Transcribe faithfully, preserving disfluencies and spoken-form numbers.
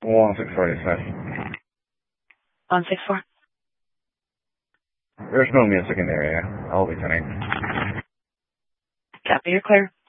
one six four dispatch. one six four. There's no music in the area. I'll be turning. Copy, you're clear.